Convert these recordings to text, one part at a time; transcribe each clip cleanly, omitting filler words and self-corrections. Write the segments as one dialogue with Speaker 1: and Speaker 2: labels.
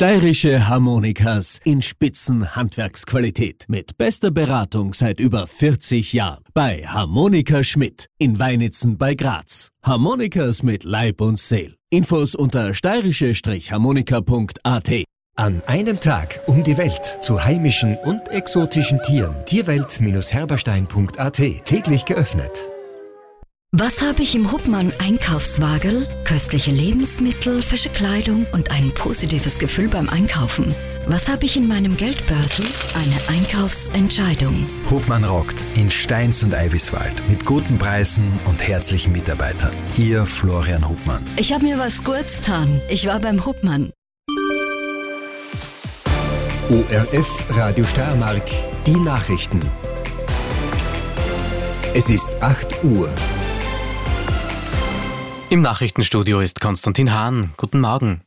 Speaker 1: Steirische Harmonikas in Spitzenhandwerksqualität mit bester Beratung seit über 40 Jahren. Bei Harmonika Schmidt in Weinitzen bei Graz. Harmonikas mit Leib und Seel. Infos unter steirische-harmonika.at.
Speaker 2: An einem Tag um die Welt zu heimischen und exotischen Tieren. Tierwelt-herberstein.at. Täglich geöffnet.
Speaker 3: Was habe ich im Hubmann Einkaufswagen? Köstliche Lebensmittel, frische Kleidung und ein positives Gefühl beim Einkaufen. Was habe ich in meinem Geldbörsel? Eine Einkaufsentscheidung.
Speaker 4: Hubmann rockt in Steins und Eiviswald mit guten Preisen und herzlichen Mitarbeitern. Ihr Florian Hubmann.
Speaker 3: Ich habe mir was Gutes getan. Ich war beim Hubmann.
Speaker 2: ORF Radio Steiermark, die Nachrichten. Es ist 8 Uhr.
Speaker 5: Im Nachrichtenstudio ist Konstantin Hahn. Guten Morgen.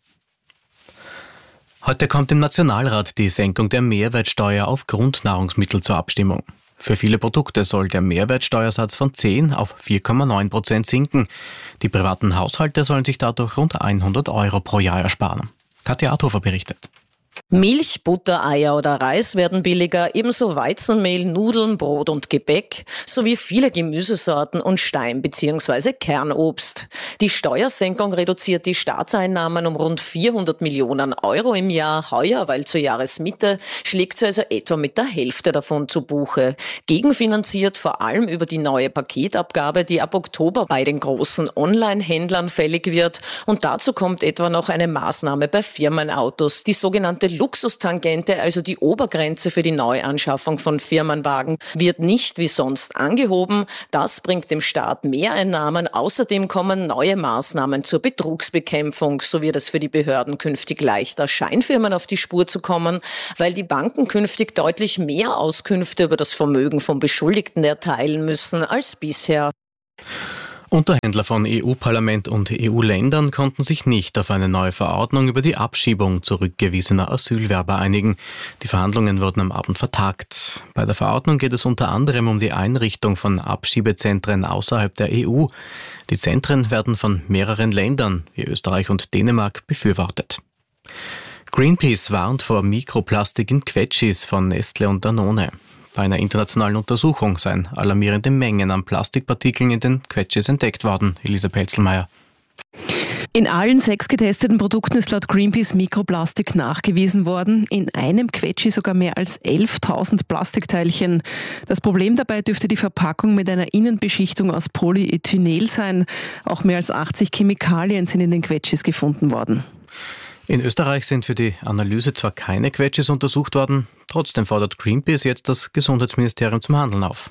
Speaker 5: Heute kommt im Nationalrat die Senkung der Mehrwertsteuer auf Grundnahrungsmittel zur Abstimmung. Für viele Produkte soll der Mehrwertsteuersatz von 10 auf 4,9% sinken. Die privaten Haushalte sollen sich dadurch rund 100 Euro pro Jahr ersparen. Katja Arthofer berichtet.
Speaker 6: Milch, Butter, Eier oder Reis werden billiger, ebenso Weizenmehl, Nudeln, Brot und Gebäck, sowie viele Gemüsesorten und Stein- bzw. Kernobst. Die Steuersenkung reduziert die Staatseinnahmen um rund 400 Millionen Euro im Jahr. Heuer, weil zur Jahresmitte, schlägt sie also etwa mit der Hälfte davon zu Buche. Gegenfinanziert vor allem über die neue Paketabgabe, die ab Oktober bei den großen Online-Händlern fällig wird. Und dazu kommt etwa noch eine Maßnahme bei Firmenautos, die sogenannte Luxustangente, also die Obergrenze für die Neuanschaffung von Firmenwagen, wird nicht wie sonst angehoben. Das bringt dem Staat Mehreinnahmen. Außerdem kommen neue Maßnahmen zur Betrugsbekämpfung. So wird es für die Behörden künftig leichter, Scheinfirmen auf die Spur zu kommen, weil die Banken künftig deutlich mehr Auskünfte über das Vermögen von Beschuldigten erteilen müssen als bisher.
Speaker 5: Unterhändler von EU-Parlament und EU-Ländern konnten sich nicht auf eine neue Verordnung über die Abschiebung zurückgewiesener Asylwerber einigen. Die Verhandlungen wurden am Abend vertagt. Bei der Verordnung geht es unter anderem um die Einrichtung von Abschiebezentren außerhalb der EU. Die Zentren werden von mehreren Ländern, wie Österreich und Dänemark, befürwortet. Greenpeace warnt vor Mikroplastik in Quetschis von Nestle und Danone. Bei einer internationalen Untersuchung seien alarmierende Mengen an Plastikpartikeln in den Quetschis entdeckt worden. Elisa Pelzelmeier.
Speaker 7: In allen 6 getesteten Produkten ist laut Greenpeace Mikroplastik nachgewiesen worden. In einem Quetschi sogar mehr als 11.000 Plastikteilchen. Das Problem dabei dürfte die Verpackung mit einer Innenbeschichtung aus Polyethylenol sein. Auch mehr als 80 Chemikalien sind in den Quetschis gefunden worden.
Speaker 5: In Österreich sind für die Analyse zwar keine Quetschis untersucht worden, trotzdem fordert Greenpeace jetzt das Gesundheitsministerium zum Handeln auf.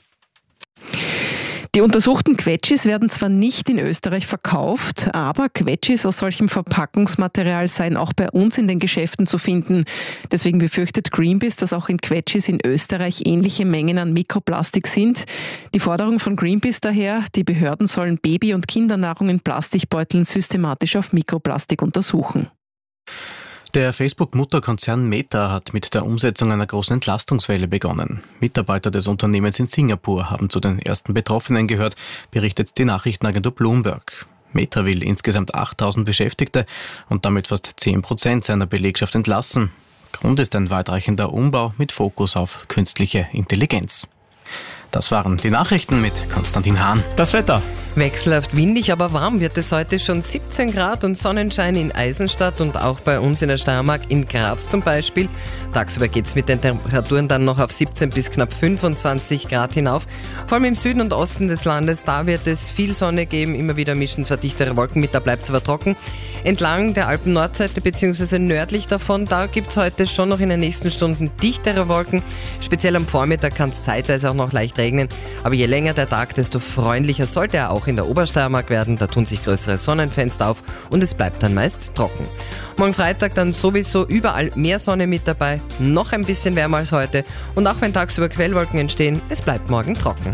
Speaker 7: Die untersuchten Quetschis werden zwar nicht in Österreich verkauft, aber Quetschis aus solchem Verpackungsmaterial seien auch bei uns in den Geschäften zu finden. Deswegen befürchtet Greenpeace, dass auch in Quetschis in Österreich ähnliche Mengen an Mikroplastik sind. Die Forderung von Greenpeace daher, die Behörden sollen Baby- und Kindernahrung in Plastikbeuteln systematisch auf Mikroplastik untersuchen.
Speaker 5: Der Facebook-Mutterkonzern Meta hat mit der Umsetzung einer großen Entlastungswelle begonnen. Mitarbeiter des Unternehmens in Singapur haben zu den ersten Betroffenen gehört, berichtet die Nachrichtenagentur Bloomberg. Meta will insgesamt 8.000 Beschäftigte und damit fast 10% seiner Belegschaft entlassen. Grund ist ein weitreichender Umbau mit Fokus auf künstliche Intelligenz. Das waren die Nachrichten mit Konstantin Hahn.
Speaker 8: Das Wetter.
Speaker 9: Wechselhaft windig, aber warm wird es heute, schon 17 Grad und Sonnenschein in Eisenstadt und auch bei uns in der Steiermark, in Graz zum Beispiel. Tagsüber geht es mit den Temperaturen dann noch auf 17 bis knapp 25 Grad hinauf. Vor allem im Süden und Osten des Landes, da wird es viel Sonne geben, immer wieder mischen zwar dichtere Wolken mit, da bleibt es aber trocken. Entlang der Alpen-Nordseite bzw. nördlich davon, da gibt es heute schon noch in den nächsten Stunden dichtere Wolken. Speziell am Vormittag kann es zeitweise auch noch leicht regnen, aber je länger der Tag, desto freundlicher sollte er auch in der Obersteiermark werden. Da tun sich größere Sonnenfenster auf und es bleibt dann meist trocken. Morgen Freitag dann sowieso überall mehr Sonne mit dabei, noch ein bisschen wärmer als heute und auch wenn tagsüber Quellwolken entstehen, es bleibt morgen trocken.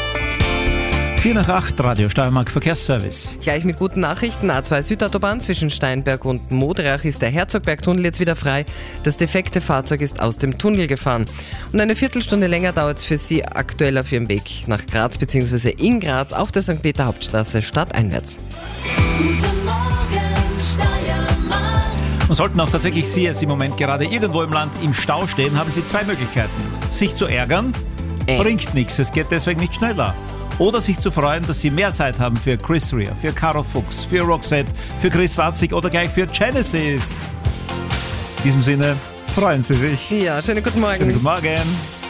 Speaker 8: 7:08 Radio Steiermark Verkehrsservice.
Speaker 9: Gleich mit guten Nachrichten. A2 Südautobahn zwischen Steinberg und Moderach ist der Herzogbergtunnel jetzt wieder frei. Das defekte Fahrzeug ist aus dem Tunnel gefahren. Und eine Viertelstunde länger dauert es für Sie aktuell auf Ihrem Weg nach Graz bzw. in Graz auf der St. Peter Hauptstraße stadteinwärts.
Speaker 10: Guten Morgen Steiermark.
Speaker 8: Und sollten auch tatsächlich Sie jetzt im Moment gerade irgendwo im Land im Stau stehen, haben Sie 2 Möglichkeiten. Sich zu ärgern, bringt nichts, es geht deswegen nicht schneller. Oder sich zu freuen, dass Sie mehr Zeit haben für Chris Rea, für Caro Fuchs, für Roxette, für Chris Watzig oder gleich für Genesis. In diesem Sinne, freuen Sie sich.
Speaker 9: Ja, schönen guten Morgen.
Speaker 8: Schönen guten Morgen.